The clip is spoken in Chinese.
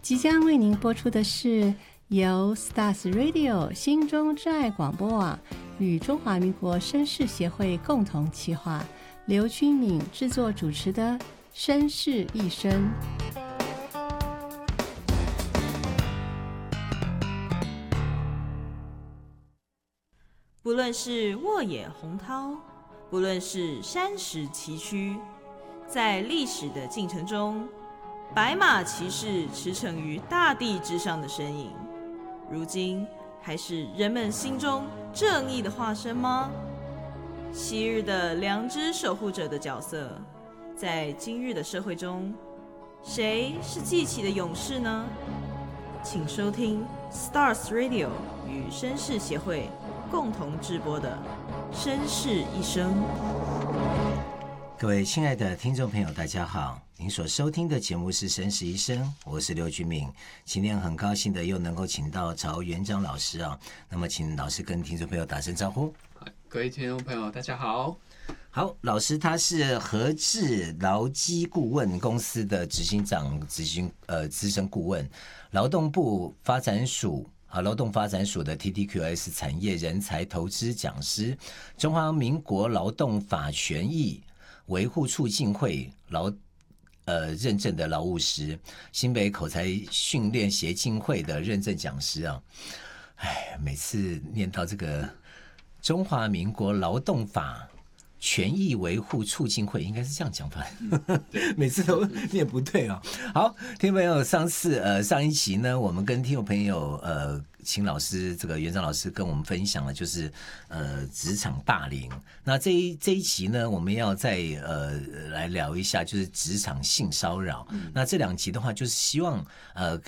即将为您播出的是由 Stars Radio 心中之爱广播网与中华民国绅士协会共同企划，刘君敏制作主持的《绅士一生》。 不论是沃野洪涛，不论是山石崎岖，在历史的进程中，白马骑士驰骋于大地之上的身影，如今还是人们心中正义的化身吗？昔日的良知守护者的角色，在今日的社会中，谁是记起的勇士呢？请收听 Stars Radio 与绅士协会共同制播的《绅士一生》。 各位亲爱的听众朋友大家好，您所收听的节目是《绅士一生》，我是刘君敏。今天很高兴的又能够请到曹元章老师啊，那么请老师跟听众朋友打声招呼。 各位听众朋友大家好。 好，老师他是和智劳基顾问公司的执行长、资深顾问，劳动部发展署劳动发展署的 TTQS 产业人才投资讲师，中华民国劳动法权益维护促进会认证的劳务师，新北口才训练协进会的认证讲师啊。每次念到这个中华民国劳动法权益维护促进会，应该是这样讲法，每次都念不对啊。好，听众朋友，上一期呢，我们跟听众朋友请老师这个元章老师跟我们分享了，就是职场霸凌。那这一期呢，我们要再来聊一下，就是职场性骚扰。那这两集的话，就是希望